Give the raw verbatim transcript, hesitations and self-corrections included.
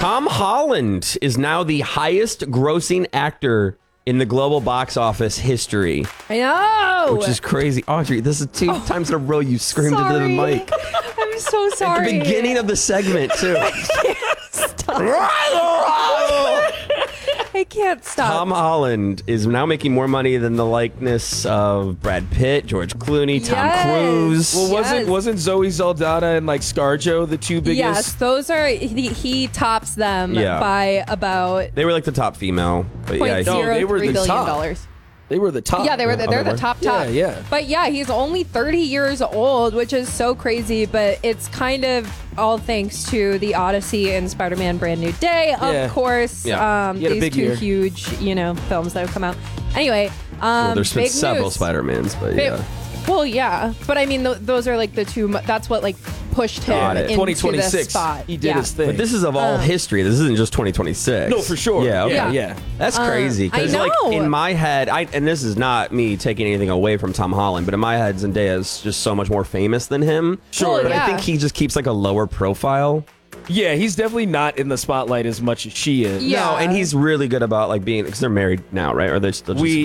Tom Holland is now the highest grossing actor in the global box office history. I know. Which is crazy. Audrey, this is two oh, times in a row you screamed into the mic. I'm so sorry. At the beginning of the segment, too. I can't stop. I can't stop. Tom Holland is now making more money than the likeness of Brad Pitt, George Clooney, Tom yes. Cruise. Well, wasn't yes. wasn't Zoe Saldana and like ScarJo the two biggest? Yes, those are he, he tops them Yeah. by about They were like the top female. But point yeah, he- No, they were three the billion top. dollars. They were the top. Yeah, they were. The, they're Oh, they the were? top top. Yeah, yeah. But yeah, he's only thirty years old, which is so crazy. But it's kind of all thanks to the Odyssey and Spider-Man: Brand New Day, of Yeah. course. Yeah. Um, He had a these big two year. huge, you know, films that have come out. Anyway, um, well, there's been big several news. Spider-Mans, but Big- yeah. Well, yeah, but I mean, th- those are like the two. mo- That's what like pushed him Got it. into twenty this twenty-six. spot. He did yeah. his thing. But this is of all Um, history. This isn't just twenty twenty-six. No, for sure. Yeah, okay. Yeah, Yeah. yeah. That's crazy. I Because, like, know. in my head, I and this is not me taking anything away from Tom Holland, but in my head, Zendaya is just so much more famous than him. Sure. Well, But yeah. I think he just keeps, like, a lower profile. Yeah, he's definitely not in the spotlight as much as she is. Yeah. No, and he's really good about, like, being, because they're married now, right? Or they're still just We